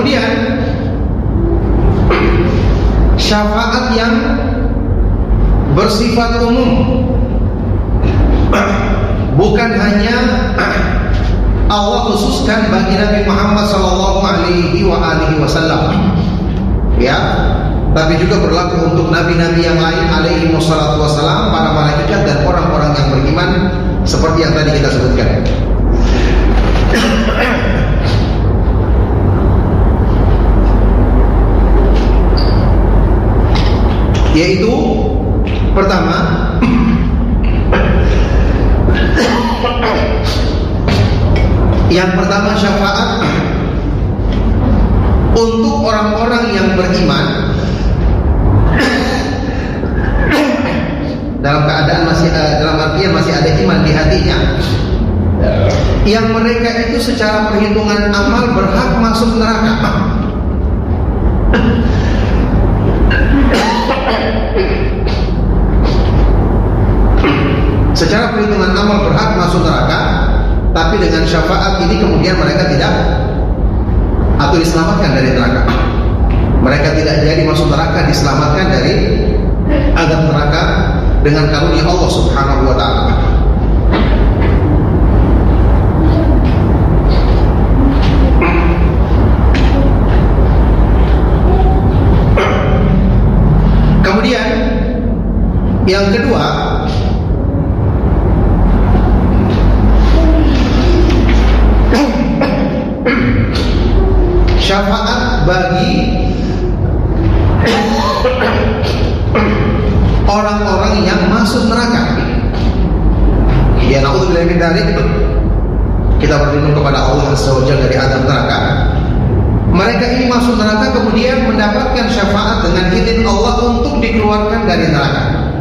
Kemudian syafaat yang bersifat umum, bukan hanya Allah khususkan bagi Nabi Muhammad sallallahu alaihi wasallam, ya, tapi juga berlaku untuk nabi-nabi yang lain alaihi wassalatu wassalam, para malaikat dan orang-orang yang beriman seperti yang tadi kita sebutkan. Yaitu pertama, yang pertama syafaat untuk orang-orang yang beriman dalam keadaan dalam artian masih ada iman di hatinya, yang mereka itu secara perhitungan amal berhak masuk neraka. Secara perhitungan amal berhak masuk neraka, tapi dengan syafaat ini kemudian mereka tidak atau diselamatkan dari neraka. Mereka tidak jadi masuk neraka, diselamatkan dari azab neraka dengan karunia Allah Subhanahu wa taala. Kemudian yang kedua, syafaat bagi orang-orang yang masuk neraka. Ya, naudzubillah min dzalik. Kita berlindung kepada Allah Azza wa Jalla dari azab neraka. Mereka ini masuk neraka kemudian mendapatkan syafaat dengan izin Allah untuk dikeluarkan dari neraka.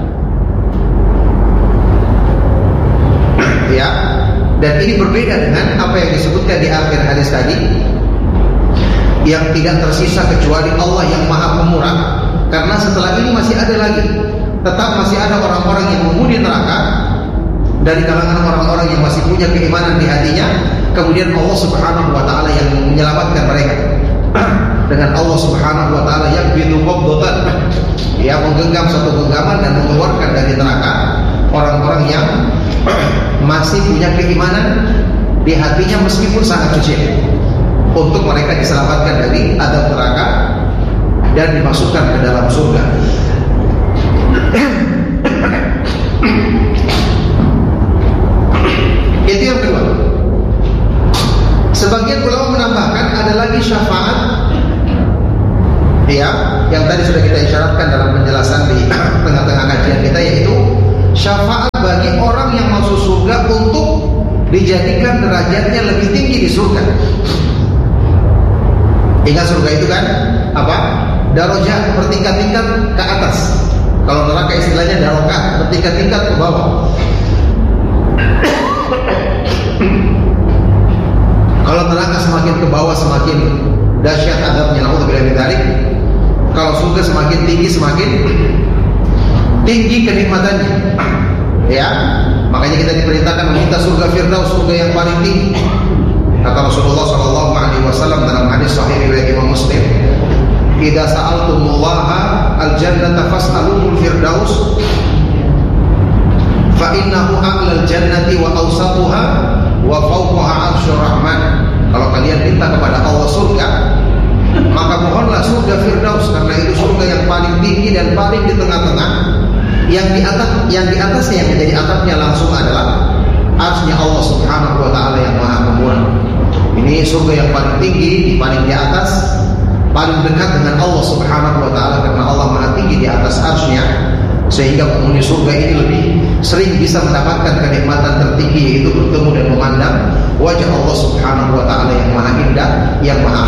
Ya, dan ini berbeda dengan apa yang disebutkan di akhir hadis tadi, yang tidak tersisa kecuali Allah yang Maha Pemurah. Karena setelah ini masih ada lagi, tetap masih ada orang-orang yang menghuni neraka dari kalangan orang-orang yang masih punya keimanan di hatinya. Kemudian Allah Subhanahu wa taala yang menyelamatkan mereka dengan Allah Subhanahu wa taala yang biduqabdatan, ya, menggenggam satu genggaman dan mengeluarkan dari neraka orang-orang yang masih punya keimanan di hatinya meskipun sangat kecil, untuk mereka diselamatkan dari azab neraka dan dimasukkan ke dalam surga. Itu yang kedua. Sebagian ulama menambahkan ada lagi syafaat, ya, yang tadi sudah kita isyaratkan dalam penjelasan di tengah-tengah kajian kita, yaitu syafaat bagi orang yang masuk surga untuk dijadikan derajatnya lebih tinggi di surga. Ingat surga itu kan apa? Darajat, bertingkat-tingkat ke atas. Kalau neraka istilahnya darokat, bertingkat-tingkat ke bawah. Kalau neraka semakin ke bawah semakin dahsyat azabnya, naudzubillah min dzalik. Kalau surga semakin tinggi semakin tinggi kenikmatannya. Ya, makanya kita diperintahkan meminta surga Firdaus, surga yang paling tinggi. Kata Rasulullah sallallahu alaihi wasallam dalam hadis sahih riwayat Imam Muslim, "Idza sa'altumullaha al-jannata fas'aluhul firdaus fa innahu a'lal jannati wa awsatuha wa fawqaha 'arsyur rahman." Kalau kalian minta kepada Allah surga, maka mohonlah surga Firdaus, karena itu surga yang paling tinggi dan paling di tengah-tengah. Yang di atasnya yang menjadi atapnya langsung adalah arsy-Nya Allah Subhanahu wa taala yang Maha Pemurah. Ini surga yang paling tinggi, paling di atas, paling dekat dengan Allah Subhanahu wa taala, karena Allah Maha tinggi di atas arsy-Nya, sehingga penghuni surga ini lebih sering bisa mendapatkan kenikmatan tertinggi, yaitu bertemu dan memandang wajah Allah Subhanahu wa taala yang Maha indah, yang Maha.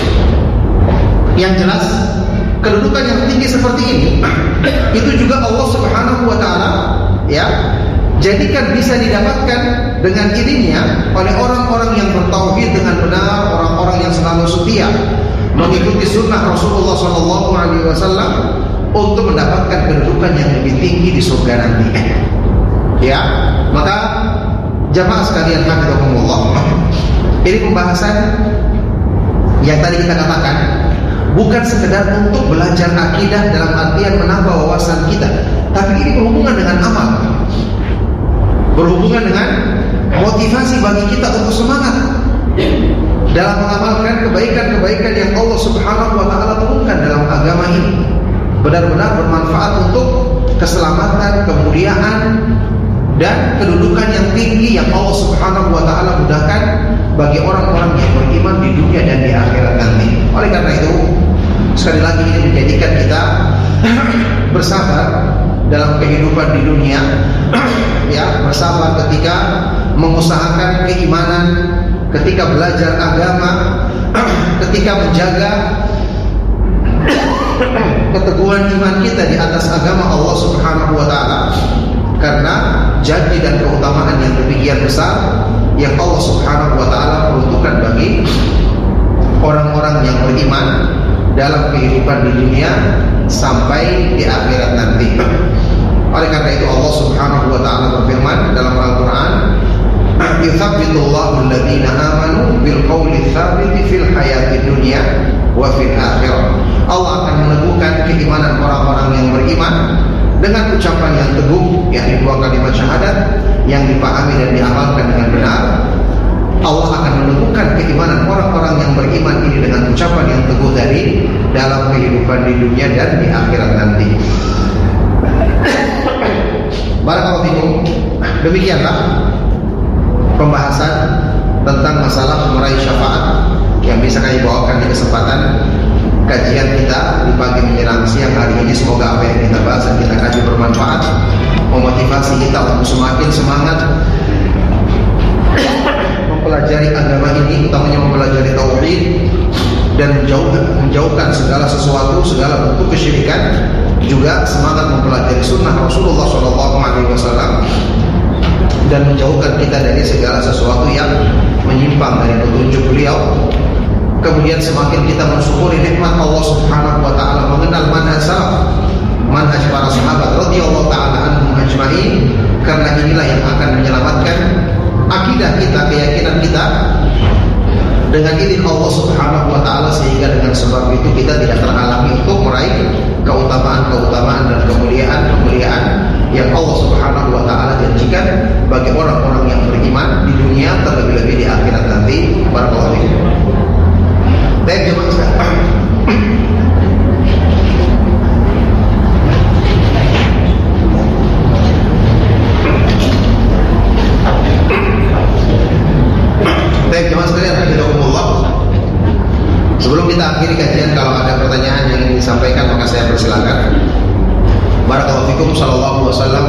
Yang jelas, kedudukan yang tinggi seperti ini itu juga Allah Subhanahu wa taala, ya, jadikan bisa didapatkan dengan dirinya oleh orang-orang yang bertauhid dengan benar, orang-orang yang selalu setia mengikuti sunnah Rasulullah SAW untuk mendapatkan kedudukan yang lebih tinggi di surga nanti. Ya, maka jamaah sekalian hafizakumullah, ini pembahasan yang tadi kita katakan, bukan sekedar untuk belajar akidah dalam artian menambah wawasan kita, tapi ini berhubungan dengan amal, berhubungan dengan motivasi bagi kita untuk semangat dalam mengamalkan kebaikan-kebaikan yang Allah Subhanahu wa taala turunkan dalam agama ini, benar-benar bermanfaat untuk keselamatan, kemuliaan, dan kedudukan yang tinggi yang Allah Subhanahu wa taala mudahkan bagi orang-orang yang beriman di dunia dan di akhirat nanti. Oleh karena itu, sekali lagi ini menjadikan kita bersabar dalam kehidupan di dunia, ya, bersabar ketika mengusahakan keimanan, ketika belajar agama, ketika menjaga keteguhan iman kita di atas agama Allah Subhanahu wa taala. Karena janji dan keutamaan yang demikian besar yang Allah Subhanahu wa taala peruntukkan bagi orang-orang yang beriman dalam kehidupan di dunia sampai di akhirat nanti. Oleh karena itu Allah Subhanahu wa taala berfirman dalam Al-Qur'an, "Yuthabbitullahu alladziina aamanu bil qawli tsabiti fil hayatid dunya wa fil akhirah." Allah akan meneguhkan keimanan orang-orang yang beriman dengan ucapan yang teguh, yakni 2 kalimat syahadat yang dipahami dan diamalkan dengan benar. Allah akan meneguhkan keimanan orang-orang yang beriman ini dengan ucapan yang teguh dari dalam kehidupan di dunia dan di akhirat nanti. Barakallahu fikum. Demikianlah pembahasan tentang masalah meraih syafaat yang bisa kami bawakan di kesempatan kajian kita di pagi menjelang siang hari ini. Semoga apa yang kita bahas dan kita kaji bermanfaat, memotivasi kita untuk semakin semangat mempelajari agama ini, utamanya mempelajari tauhid dan menjauhkan segala sesuatu, segala bentuk kesyirikan, juga semangat mempelajari sunnah Rasulullah SAW dan menjauhkan kita dari segala sesuatu yang menyimpang dari petunjuk beliau. Kemudian semakin kita mensyukuri nikmat Allah Subhanahu wa taala, mengenal manhaj salaf, manhaj para sahabat radhiyallahu taala anhum ajma'in, karena inilah yang akan menyelamatkan akidah kita, keyakinan kita dengan izin Allah Subhanahu wa taala, sehingga dengan sebab itu kita tidak terhalangi untuk meraih keutamaan-keutamaan dan kemuliaan-kemuliaan yang Allah Subhanahu wa taala janjikan bagi orang-orang yang beriman di dunia, terlebih-lebih di akhirat nanti. Barakallahu fiikum. Baik jemaah sekalian. Baik jemaah sekalian, hafizakumullah. Sebelum kita akhiri kajian, kalau ada pertanyaan yang ingin disampaikan maka saya persilakan. Barakallahu fikum. Sallallahu alaihi wasallam